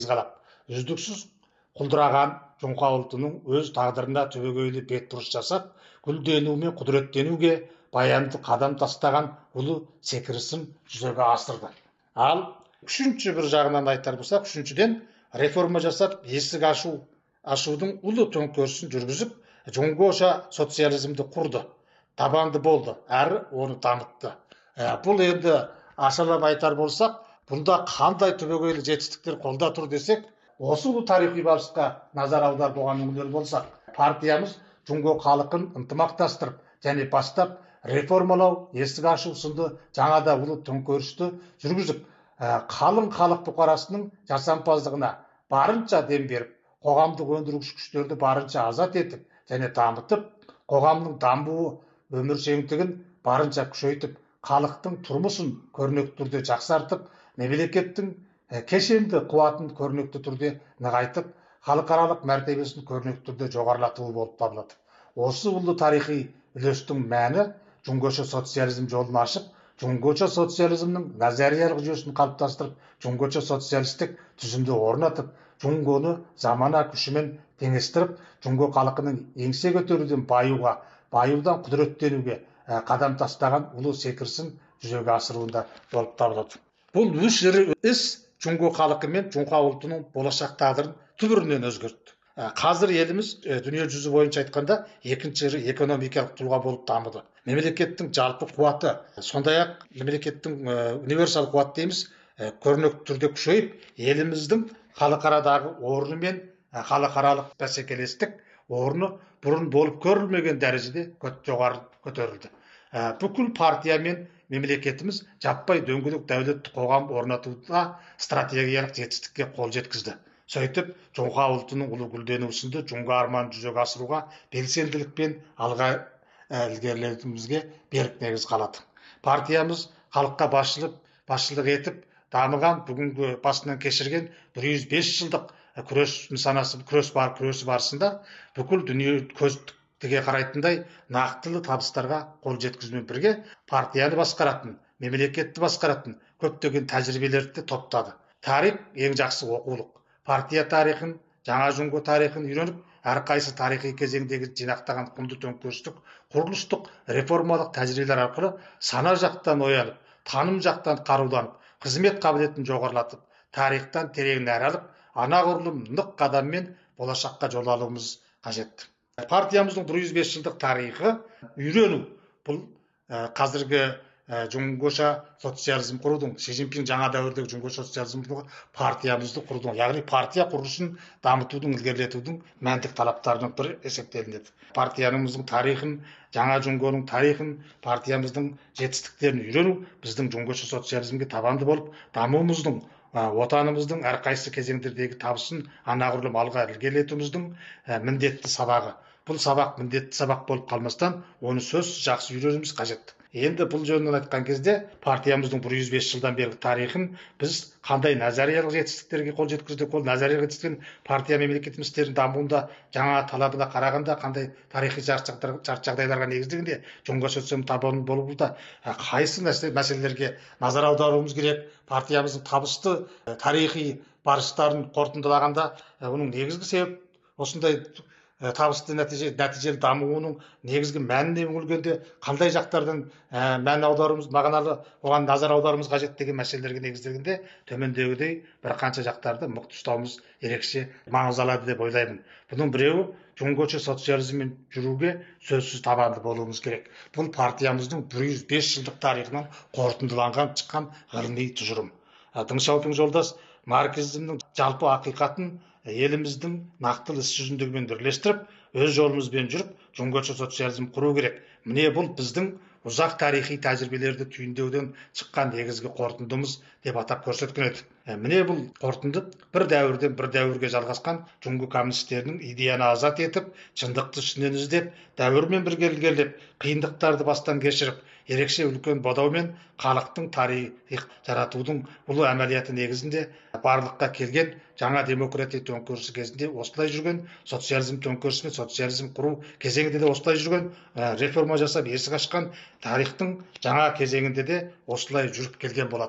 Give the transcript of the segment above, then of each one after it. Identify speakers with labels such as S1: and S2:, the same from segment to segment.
S1: қалап, үздіксіз құлдыраған жоңқа ұлтының өз тағдырына түбегейлі бетбұрыс жасап, гүлдену мен құдіреттенуге баянды қадам тастаған ұлы секірісін жүзеге асырды. Ал үшінші бір жағынан айтар болсақ, үшіншіден реформа жасап, есік ашудың ұлы төңкерісін жүргізіп, жоңғоша социализмді құрды, табанды болды, әрі оны дамытты. Бұл енді ашалап айтар болсақ, бұнда қандай түбегейлі жетістіктер қолда тұр десек, осы ұлы тарихи барысқа назар аударып оған үңілер болсақ, партиямыз жоңго халқын ынтымақтастырып және бастап реформалау, есік ашу сынды жаңа да ұлы төңкерісті жүргізіп, қалың халық бұқарасының жасампаздығына барынша дем беріп, қоғамдық өндіргіш күштерді барынша азат етіп және дамытып, қоғамның дамуы өміршеңдігін барынша күшейтіп, халықтың тұрмысын көрнекті түрде жақсартып, мемлекеттің кешенді қуатын көрнекті түрде нығайтып, халықаралық мәртебесін көрнекті түрде жоғарылатуы болып табылады. Осы ұлы тарихи үлестің мәні жоңгоша социализм жолын ашып, жоңгоша социализмнің назариялық жүйесін қалыптастырып, жоңгоша социалистік түзімді орнатып, жоңгоны замана күшімен теңестіріп, жоңго халқының еңсе көтеруден баюға, баюдан құдіреттенуге қадам тастаған ұлы секірісін жүзеге асыруында болып табылады. Бұл іс жоңго халқы мен жоңқа ұлтының болашақ тағдырын түбірінен өзгертті. Қазір еліміз дүние жүзі бойынша айтқанда екінші ірі экономикалық тұлға болып дамыды. Мемлекеттің жалпы қуаты, сондай-ақ мемлекеттің универсал қуат дейміз, көрнекті түрде күшейіп, еліміздің халықарадағы орны мен халықаралық бәсекелестік орны бұрын болып көрілмеген дәрежеде жоғары көтерілді. Бүкіл партия мен мемлекетіміз жаппай дөңгелек дәулетті қоғам орнатуда стратегиялық жетістікке қол жеткізді. Сөйтіп, жоңға ұлтының ұлы гүлденуі сынды жоңға арманын жүзеге асыруға белсенділікпен алға ілгерілетуімізге берік негіз қалады. Партиямыз халыққа басшылық етіп, дамыған, бүгінгі басынан кешірген 105 жылдық күресі барысында бүкіл дүние көз тіге қарайтындай нақтылы табыстарға қол жеткізумен бірге партияны басқаратын, мемлекетті басқаратын көптеген тәжірибелерді топтады. Тарих ең жақсы оқулық. Партия тарихын, жаңа жоңго тарихын үйреніп, әрқайсы тарихи кезеңдегі жинақтаған құнды төңкерістік, құрылыстық, реформалық тәжірибелер арқылы сана жақтан оянып, таным жақтан қаруданып, қызмет қабілетін жоғарылатып, тарихтан терең нәр алып, анағұрлым нық қадаммен болашаққа жол алуымыз қажет. Партиямыздың 105 жылдық тарихы үйрену. Бұл қазіргі жоңгоша социализм құрудың, Си Цзиньпин жаңа дәуірдегі жоңгоша социализм партиямызды құрудың, яғни партия құрылысын дамытудың, ілгерілетудің мәндік талаптарының бірі есептелінеді. Партиямыздың тарихын, жаңа жоңгоның тарихын, партиямыздың жетістіктерін үйрену біздің жоңгоша социализмге табанды болып, дамуымыздың, отанымыздың әрқайсы кезеңдердегі табысын анағұрлым алға ілгерілетуіміздің міндетті сабағы. Бұл сабақ міндетті сабақ болып қалмастан, оны сөзсіз жақсы үйренуіміз қажет. Енді бұл жөнінен айтқан кезде партиямыздың 105 жылдан бергі тарихын біз қандай назариялық жетістіктерге қол жеткіздік, ол назариялық жетістіктен партия мемлекетіміздің дамуында жаңа талабына қарағанда қандай тарихи шарт жағдайларға негізделгенде жоңго социализм табаны болуда қайсы мәселелерге назар аударуымыз керек. Партиямыздың табысты тарихи барыстарын қорытындылағанда оның негізгі себеп осындай табысты нәтижелі дамуының негізгі мәніне үңілгенде қандай жақтардан мән аударуымыз, мағыналы оған назар аударуымыз қажет деген мәселелерге негізделгенде төмендегідей бір қанша жақтарды мықты ұстауымыз ерекше маңыз алады деп ойлаймын. Бұның біреуі жоңгоша социализммен жүруге сөзсіз табанды болуымыз керек. Бұл партиямыздың 105 жылдық тарихынан қорытындыланған шыққан ғылыми тұжырым. Дың Шаопин жолдас марксизмнің жалпы ақиқатын еліміздің нақтылы іс жүзіндегімен бірлестіріп, өз жолымызбен жүріп, жоңгоша социализм құру керек. Міне бұл біздің ұзақ тарихи тәжірибелерді түйіндеуден шыққан негізгі қорытындымыз деп атап көрсеткен еді. Міне бұл қорытынды бір дәуірден бір дәуірге жалғасқан жоңго коммунистерінің идеяны азат етіп, шындықты ішінен іздеп, дәуірмен бірге ілгерілеп, қиындықтарды бастан кешіріп, ерекше үлкен бодаумен халықтың тарихи жаратудың ұлы әмәлияты негізінде барлыққа келген жаңа демократия төңкерісі кезінде осылай жүрген, социализм төңкерісі мен социализм құру кезеңінде де осылай жүрген, реформа жасап есік ашқан тарихтың жаңа кезеңінде де осылай жүріп келген болатын.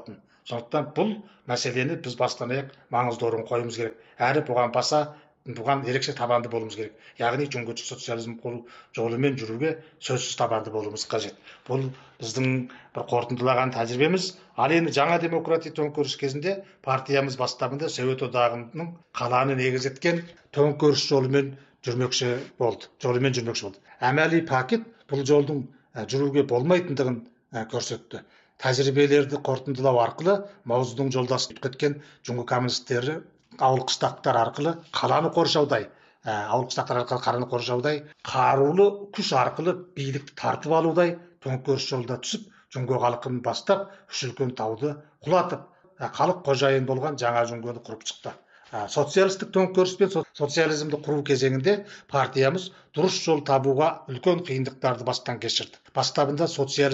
S1: Сондықтан бұл мәселені біз бастан аяқ маңызды орын қоюымыз керек. Әрі бұған ерекше табанды болуымыз керек. Яғни жөнгөчө социализм құру жолымен жүруге сөзсіз табанды болуымыз қажет. Бұл біздің бір қорытындылаған тәжірибеміз. Ал енді жаңа демократия төңкеріс кезінде партиямыз бастамында Совет одағының қаланы негіз еткен төңкеріс жолымен жүрмекші болды. Әмәли пакет бұл жолдың жүруге болмайтындығын көрсетті. Тәжірибелерді қорытындылау арқылы Маудың жолдасын кеткен жүңгі коммунистері ауыл қыстақтар арқылы қаланы қоршаудай, қарулы күш арқылы билікті тартып алудай төңкеріс жолда түсіп, жүңгі халқын бастап, үш үлкен тауды құлатып, халық қожайын болған жаңа жүңгіні құрып шықты. Социалистік төңкеріс пен социализмді құру кезеңінде партиямыз дұрыс жол табуға үлкен қиындықтарды бастан кешірді. Бастабында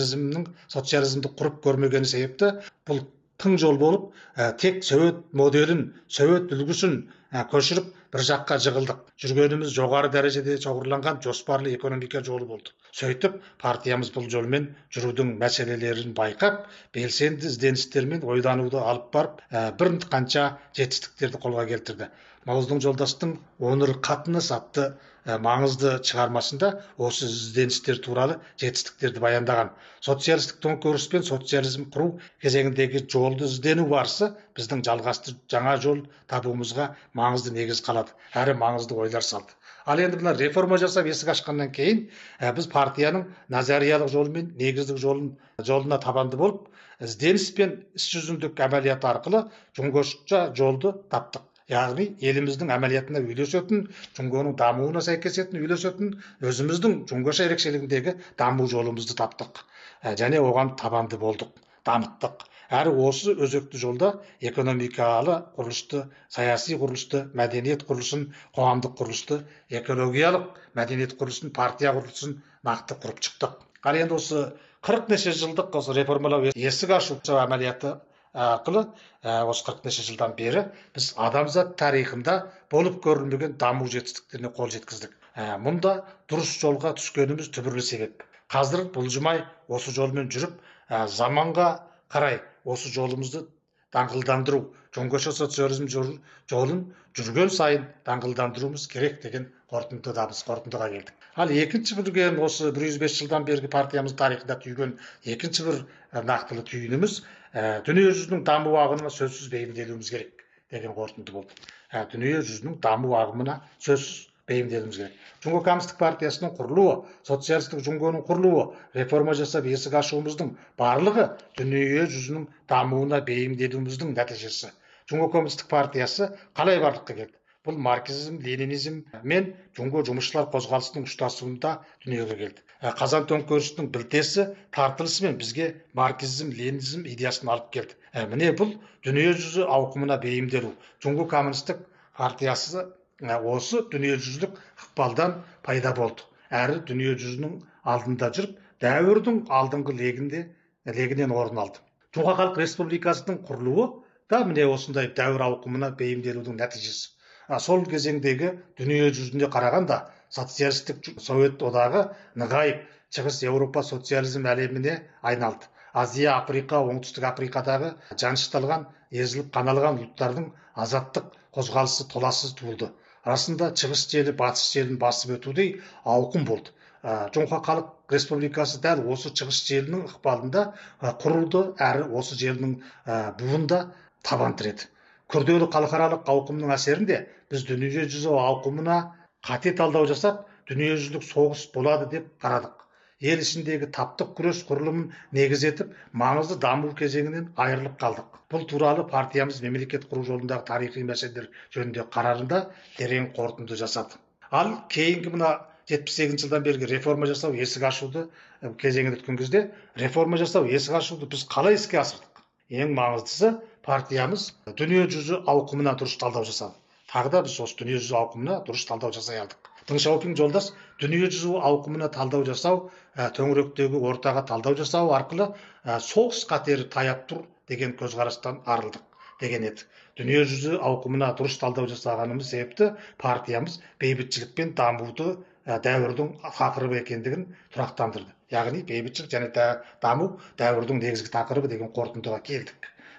S1: социализмді құрып көрмегені себепті бұл тың жол болып, тек Совет моделін, Совет үлгісін көшіріп бір жаққа жығылдық. Жүргеніміз жоғары дәрежеде шоғырланған жоспарлы экономика жолы болды. Сөйтіп, партиямыз бұл жолмен жүрудің мәселелерін байқап, белсенді ізденістермен ойлануды алып барып, бірқанша жетістіктерді қолға келтірді. Маудың жолдастың оныр қатынас атты маңызды шығармасында осы ізденістер туралы жетістіктерді баяндаған. Социалистік төңкеріс пен социализм құру кезеңіндегі жолды іздену барысы біздің жалғасты жаңа жол табуымызға маңызды негіз қалады, әрі маңызды ойлар салды. Ал енді мына реформа жасап есік ашқаннан кейін біз партияның назариялық жолы мен негіздік жолына табанды болып, ізденіс пен іс жүзіндік әмәлият арқылы жүңгөшça жолды таптық. Яғни еліміздің әмәлиятына үйлесетін, жүңгөнің дамуына сәйкесетін үйлесетін, өзіміздің жүңгөша ерекшелігіндегі даму жолымызды таптық. Және оған табанды болдық, дамыттық. Әрі осы өзекті жолда экономикалы құрылысты, саяси құрылысты, мәдениет құрылысын, қоғамдық құрылысты, экологиялық мәдениет құрылысын, партия құрылысын нақты құрып шықтық. Ал енді осы 40 неше жылдық осы реформалау есік ашу әмәлияты арқылы осы 40 неше жылдан бері біз адамзат тарихында болып көрілмеген даму жетістіктеріне қол жеткіздік. Мұнда дұрыс жолға түскеніміз түбірлі себеп. Қазір бұлжымай осы жолмен жүріп, заманға қарай осы жолымызды даңғылдандыру, жоңгөшө социализм жолын жүрген сайын даңғылдандыруымыз керек деген қорытындыға келдік. Ал екінші бірген осы 105 жылдан бергі партиямыз тарихында түйген екінші бір нақтылы түйініміз дүние жүзінің даму ағымына сөзсіз бейімделуіміз керек деген қорытынды болды. Дүние жүзінің даму ағымына сөзсіз бейімделуіміз керек. Жүңгө коммунистік партиясының құрылуы, социалистік жүңгөнің құрылуы, реформа жасап есік ашуымыздың барлығы дүние жүзінің дамуына бейімделуіміздің нәтижесі. Жүңгө коммунистік партиясы қалай барлыққа келді? Бұл марксизм, ленинизм мен жүңгө жұмысшылар қозғалысының ұштасуында дүниеге келді. Қазан төңкерісінің білтесі тартылысымен бізге марксизм, ленинизм идеясын алып келді. Міне бұл дүние жүзі ауқымына бейімделу. Жүңгө коммунистік партиясы осы дүние жүзілік ықпалдан пайда болды. Әрі дүние жүзінің алдында жүріп, дәуірдің алдыңғы легінен орын алды. Жүңгө халық республикасының құрылуы да міне осындай дәуір ауқымына бейімделудің нәтижесі. Сол кезеңдегі дүние жүзінде қарағанда социалистік Совет одағы нығайып, шығыс Еуропа социализм әлеміне айналды. Азия, Африка, оңтүстік Африкадағы жанышталған, езіліп қаналған ұлттардың азаттық қозғалысы толассыз туылды. Арасында шығыс желі, батыс желін басып өтудей ауқым болды. Жоңға халық республикасы дәл осы шығыс желінің ықпалында құрылды, әрі осы желінің буында табан тіреді. Күрделі халықаралық ауқымның әсерінде біз дүние жүзі ауқымына қате талдау жасап, дүние жүзілік соғыс болады деп қарадық. Ел ішіндегі таптық күрес құрылымын негіз етіп, маңызды даму кезеңінен айырылып қалдық. Бұл туралы партиямыз мемлекет құру жолындағы тарихи мәселелер жөнінде қарарында терең қорытынды жасады. Ал кейінгі мына 78 жылдан бергі реформа жасау, есік ашуды кезеңін өткен кезде, реформа жасау, есік ашуды біз қалай іске асырдық? Ең маңыздысы партиямыз дүние жүзі ауқымына дұрыс талдау жасады. Тағы да біз осы дүние жүзі ауқымына дұрыс талдау жасай алдық. Дың Шаопин жолдас дүние жүзі ауқымына талдау жасау, төңіректегі ортаға талдау жасау арқылы соғыс қатері таяп тұр деген көзқарастан арылдық деген еді. Дүние жүзі ауқымына дұрыс талдау жасағанымыз себепті партиямыз бейбітшілік пен дамуды дәуірдің тақырыбы екендігін тұрақтандырды. Яғни бейбітшілік және даму дәуірдің негізгі тақырыбы деген қорытындыға келдік.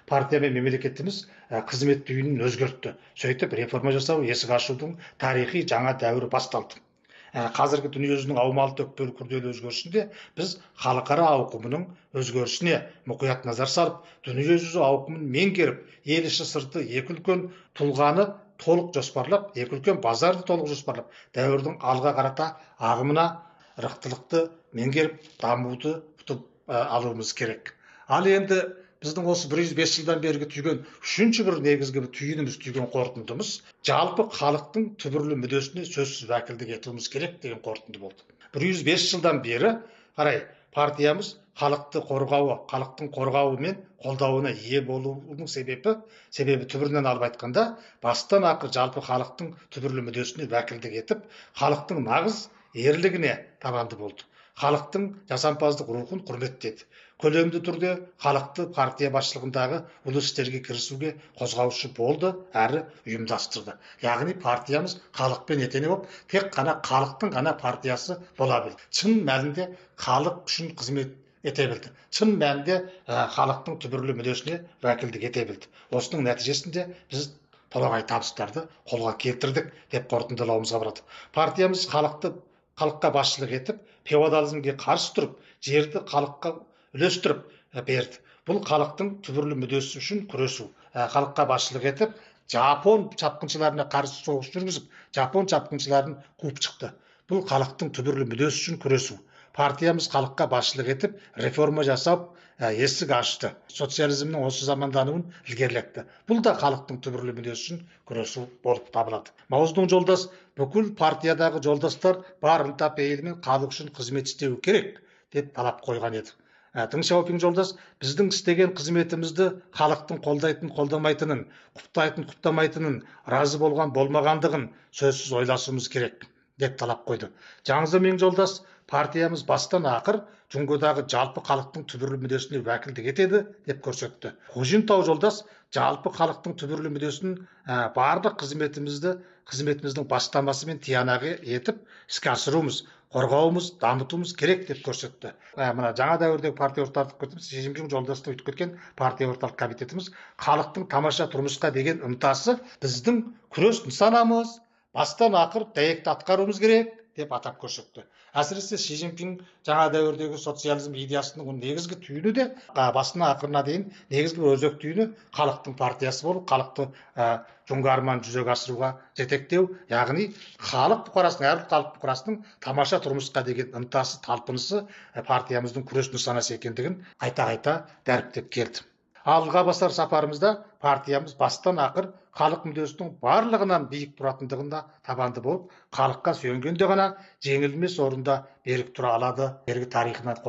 S1: партия мен мемлекетіміз қызмет түйінін өзгертті. Сөйтіп реформа жасау, есік ашудың тарихи жаңа дәуірі басталды. Қазіргі дүниежүзінің аумалы төкпелі күрделі өзгерісінде біз халықара ауқымының өзгерісіне мұқият назар салып, дүниежүзі ауқымын меңгеріп, ел іші сырты екі үлкен тұлғаны толық жоспарлап, екі үлкен базарды толық жоспарлап, дәуірдің алға қарата ағымына ырықтылықты меңгеріп, дамуды тұтып алуымыз керек. Ал енді біздің осы 105 жылдан бергі түйген үшінші бір негізгі түйініміз, түйген қорытындымыз жалпы халықтың түбірлі мүддесіне сөзсіз уәкілдік етуіміз керек деген қорытынды болды. 105 жылдан бері қарай партиямыз халықты қорғауы, халықтың қорғауы мен қолдауына ие болуының себебі түбірінен алып айтқанда, бастан ақыр жалпы халықтың түбірлі мүддесіне уәкілдік етіп, халықтың нағыз ерлігіне табанды болды. Халықтың жасампаздық рухын құрметтеді. Көлемді түрде халықты партия басшылығындағы ұлы істерге кірісуге қозғаушы болды, әрі ұйымдастырды. Яғни партиямыз халықпен етене болып, тек қана халықтың ғана партиясы бола білді. Шын мәнінде халық үшін қызмет ете білді. Шын мәнінде халықтың түбірлі мүддесіне уәкілдік ете білді. Осының нәтижесінде біз толағай табыстарды қолға келтірдік деп қорытындылауымызға болады. Партиямыз халыққа басшылық етіп, феодализмге қарсы тұрып, жерді халыққа үлестіріп берді. Бұл халықтың түбірлі мүддесі үшін күресу. Халыққа басшылық етіп, Жапон шапқыншыларына қарсы соғыс жүргізіп, Жапон шапқыншыларын қуып шықты. Бұл халықтың түбірлі мүддесі үшін күресу. Партиямыз халыққа басшылық етіп, реформа жасап, есік ашты. Социализмнің осы замандануын ілгерілетті. Бұл да халықтың түбірлі мүддесі үшін күресу болып табылады. Маоздың жолдас, бүкіл партиядағы жолдастар бар ынта пейілмен халық үшін қызмет істеу керек деп талап қойған еді. Дэн Сяопин жолдас, біздің істеген қызметімізді халықтың қолдайтын, қолдамайтынын, құптайтын, құптамайтынын, разы болған, болмағандығын сөзсіз ойласуымыз керек деп талап қойды. Жаң Земин жолдас, партиямыз бастан ақыр Жұңғодағы жалпы халықтың түбірлі мүддесіне уәкілдік етеді деп көрсетті. Ху Жинтау жолдас, жалпы халықтың түбірлі мүддесін барлық қызметіміздің бастамасымен тиянағы етіп іске асыруымыз, қорғауымыз, дамытуымыз керек деп көрсетті. Мына жаңа дәуірдегі партия орталық комитетіміз, Си Цзиньпин жолдасты өтіп кеткен партия орталық комитетіміз халықтың тамаша тұрмысқа деген ынтасы біздің күрес нысанамыз, бастан ақыр дәйекті атқаруымыз керек деп атап көрсетті. Әсіресе Си Цзиньпин жаңа дәуірдегі социализм идеясының негізгі түйіні де басына ақырына дейін негізгі бір өзек түйіні халықтың партиясы болып, халықты жоңғы арман жүзеге асыруға жетектеу, яғни халық бұқарасының, әрбір халық бұқарасының тамаша тұрмысқа деген ынтасы, талпынысы партиямыздың күрес нысанасы екендігін қайта-қайта дәріптеп келді. Алға басар сапарымызда партиямыз бастан ақыр халық мүддесінің барлығынан биік тұратындығында табанды болып, халыққа сүйенгенде ғана жеңілмес орында берік тұра алады. Бергі тарихынан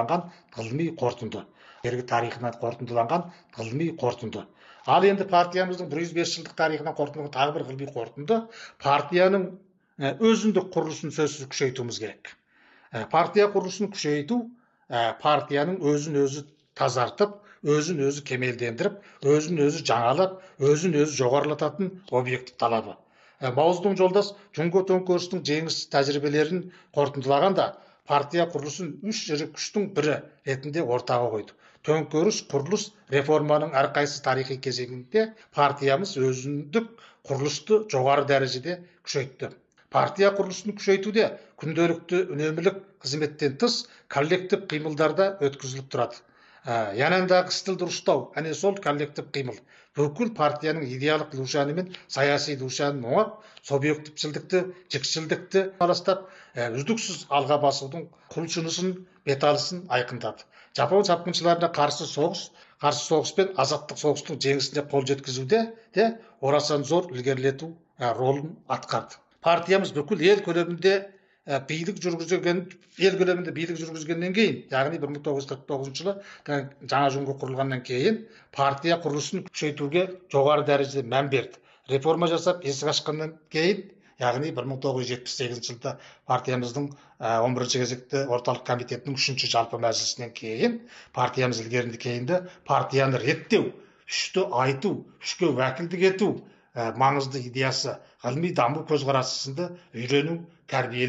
S1: қорытындыланған Ал енді партиямыздың 105 жылдық тарихынан қорытындыланған тағы бір ғылыми қорытынды, партияның өзіндік құрылысын сөзсіз күшейтуіміз керек. Партия құрылысын күшейту партияның өзін-өзі тазартып, өзін-өзі кемелдендіріп, өзін-өзі жаңалап, өзін-өзі жоғарылататын объекті талабы. Маоздың жолдас Жұңго төңкерістің жеңіс тәжірибелерін қорытындылағанда, партия құрылысын үш ірі күштің бірі ретінде ортаға қойды. Төңкеріс, құрылыс, реформаның әрқайсысы тарихи кезеңінде партиямыз өзіндік құрылысты жоғары дәрежеде күшейтті. Партия құрылысын күшейтуде күнделікті үнемілік қызметтен тыс коллектив қимылдарда өткізіліп тұрады. Янандағы стіл дұрыстау, әне сол коллектив қимыл. Бүкіл партияның идеялық душаны мен саяси душанын оңап, субъектившілдікті, жікшілдікті аластап, үздіксіз алға басудың құлшынысын, беталысын айқындады. Жапон шапқыншыларына қарсы соғыс пен азаттық соғыстың жеңісіне қол жеткізуде де орасан зор ілгерілету ролын атқарды. Партиямыз бүкіл ел көлемінде билік жүргізгеннен кейін, яғни 1949 жылы жаңа Жұңго құрылғаннан кейін партия құрылысын күшейтуге жоғары дәрежеде мән берді. Реформа жасап, есік ашқаннан кейін, яғни 1978 жылда партиямыздың 11 кезекті орталық комитетінің 3-ші жалпы мәжілісінен кейін, партиямыз ілгерінде кейінді партияны реттеу, үшті айту, үшке уәкілдік ету маңызды идеясы, ғылыми даму көзқарасы сынды үйрену, тәрбиелеу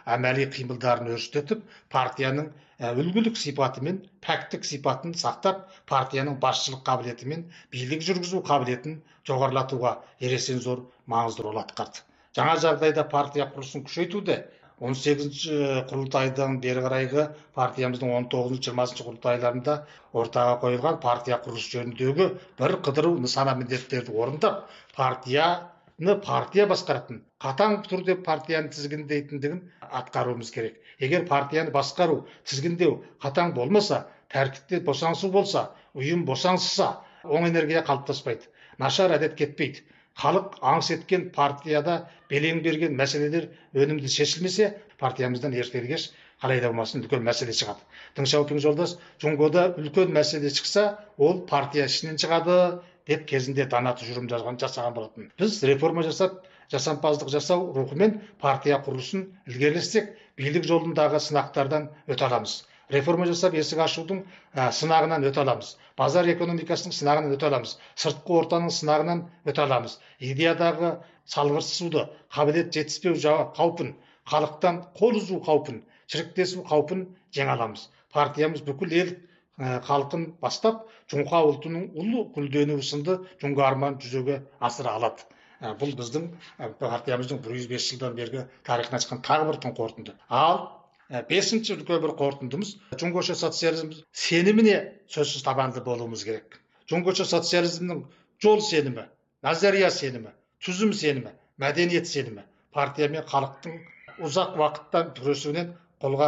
S1: әмәли қимылдарын өрістетіп, партияның үлгілік сипаты мен пәктік сипатын сақтап, партияның басшылық қабілеті мен билік жүргізу қабілетін жоғарылатуға ересен зор маңызды рөл атқарды. Жаңа жағдайда партия құрылысын күшейтуде 18-ші құрылтайдан бері қарайғы партиямыздың 19-20 құрылтайларында ортаға қойылған партия құрылысы жөніндегі бір қыдыру нысана міндеттерді орындап, партия басқаратын, қатаң түрде партияны тізгіндейтіндігін атқаруымыз керек. Егер партияны басқару, тізгіндеу қатаң болмаса, тәртіпте босаңсу болса, ұйым босаңсыса, оң энергия қалыптаспайды, нашар әдет кетпейді. Халық аңыс еткен партияда белең берген мәселелер өнімді шешілмесе, партиямыздан ерте-кеш қалай да болмасын үлкен мәселе шығады. Дың Шаопин жолдас, Жоңғода үлкен мәселе шықса, ол партия ішінен шығады деп кезінде дана тұжырым жасаған болатын. Біз реформа жасап, жасампаздық жасау рухымен партия құрылысын ілгерілетсек, билік жолындағы сынақтардан өте аламыз. Реформа жасап, есік ашудың сынағынан өте аламыз. Базар экономикасының сынағынан өте аламыз. Сыртқы ортаның сынағынан өте аламыз. Идеядағы салғырсысуды, қабілет жетіспеу қаупін, халықтан қол үзу қаупін, шіріктесу қаупін жеңе аламыз. Партиямыз бүкіл ел халқын бастап, Жоңқа ұлтының ұлы гүлденуі сынды жоңғы арман жүзеге асыра алады. Бұл біздің партиямыздың 105 жылдан бергі тарихына шыққан тағы бір тың қорытынды. Ал бесінші үлкен бір қорытындымыз, жоңғоша социализм сеніміне сөзсіз табанды болуымыз керек. Жоңғоша социализмнің жол сенімі, назария сенімі, түзім сенімі, мәдениет сенімі, партия мен халықтың ұзақ уақыттан күресуінен қолға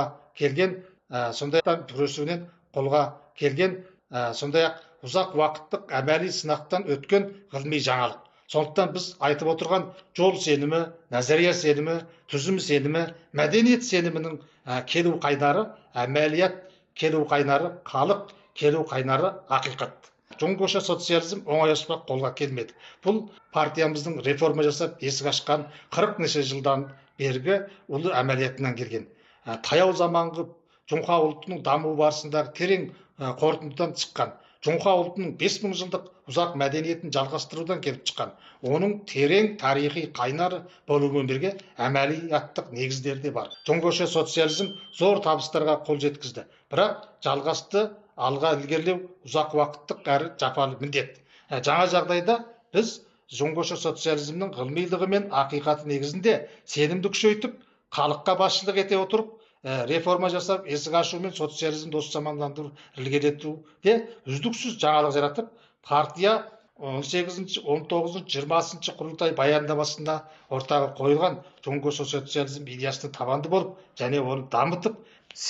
S1: келген, сондай-ақ ұзақ уақыттық әмәли сынақтан өткен ғылыми жаңалық. Сондықтан біз айтып отырған жол сенімі, назария сенімі, түзім сенімі, мәдениет сенімінің келу қайнары, әмәлият келу қайнары, халық келу қайнары ақиқат. Жоңғоша социализм оңай аспақ қолға келмеді. Бұл партиямыздың реформа жасап, есік ашқан 40 неше жылдан бергі ұлы әмәлиятынан келген. Таяу заманғы Жоңқа ұлтының даму барысындағы терең қорытындыдан шыққан. Жоңқа ұлтының 5000 жылдық ұзақ мәдениетін жалғастырудан келіп шыққан. Оның терең тарихи қайнары болумен бірге әмәлияттық негіздері де бар. Жоңғоша социализм зор табыстарға қол жеткізді. Бірақ жалғасты алға ілгерілеу ұзақ уақыттық әрі жапалы міндет. Жаңа жағдайда біз жоңғоша социализмнің ғылымилығы мен ақиқаты негізінде сенімді күшейтіп, халыққа басшылық ете отырып, реформа жасап, есік ашу мен социализм дос замандандыру ілгерілетуде үздіксіз жаңалық жаратып, партия 18-ші, 19-ші, 20-ші құрылтай баяндамасында ортаға қойылған жоңғоша социализм идеясына табанды болып, және оны дамытып,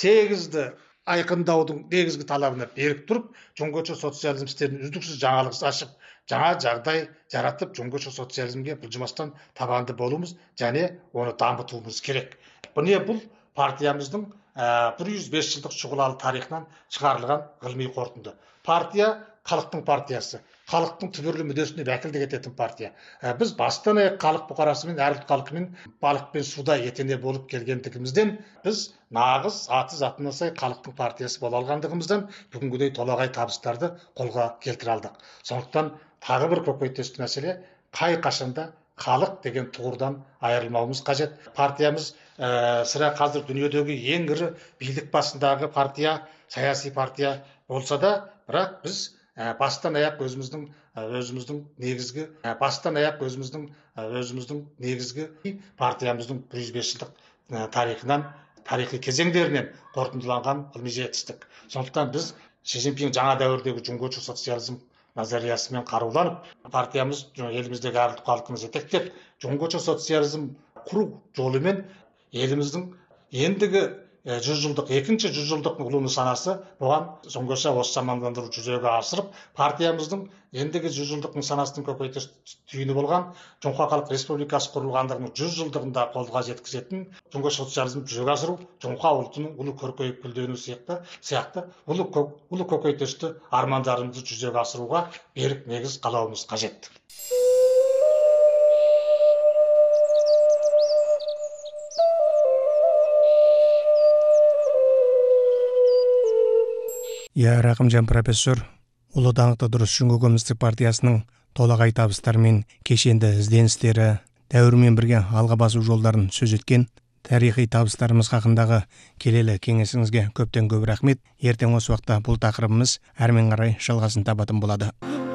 S1: 8-ді айқындаудың негізгі талабына берік тұрып, жоңғоша социализм істерін үздіксіз жаңалық ашып, жаңа жағдай жаратып, жоңғоша социализмге бұлжымастан табанды болуымыз және оны дамытуымыз керек. Бұл партиямыздың 105 жылдық шұғылалы тарихынан шығарылған ғылыми қорытынды. Партия халықтың партиясы, халықтың түбірлі мүддесіне вәкілдік ететін партия. Біз бастан аяқ халық бұқарасымен, әр ұлт халқымен балық пен суда етене болып келгендігімізден, біз нағыз аты затына сай халықтың партиясы бола алғандығымыздан бүгінгідей толағай табыстарды қолға келтіре алдық. Сондықтан тағы бір көкейтесті мәселе, қай қашанда халық деген тұғырдан айырылмауымыз қажет. Партиямыз сірә қазір дүниедегі ең ірі билік басындағы партия, саяси партия болса да, бірақ біз бастан аяқ өзіміздің негізгі партиямыздың 105 жылдық тарихи кезеңдерінен қорытындыланған ғылыми жетістік. Сондықтан біз Си Цзиньпин жаңа дәуірдегі жоңғоша социализм назариясымен қаруланып, партиямыз еліміздегі әр ұлт халқын жетектеп, жоңғоша социализм құру жолымен еліміздің ендігі 100 жылдық, екінші 100 жылдық ұлы нысанасы бұған жоңғоша осы замандандыру жүзеге асырып, партиямыздың ендігі 100 жылдық нысанасының көкейтес түйіні болған Жоңқа Халық Республикасы құрылғандығының 100 жылдығында қолға жеткізетін жоңғоша социализм жүзеге асыру, Жоңқа ұлтының ұлы көркейіп гүлденуі сияқты ұлы көкейтесті армандарымызды жүзеге асыруға берік негіз қалауымыз қажет.
S2: Рақымжан профессор, ұлы даңқты дұрыс Жоңғо Коммунистік партиясының толағай табыстары мен кешенді ізденістері, дәуірмен бірге алға басу жолдарын сөз еткен. тарихи табыстарымыз хақындағы келелі кеңесіңізге көптен көп рахмет. Ертең осы уақытта бұл тақырыбымыз әрмен қарай жалғасын табатын болады.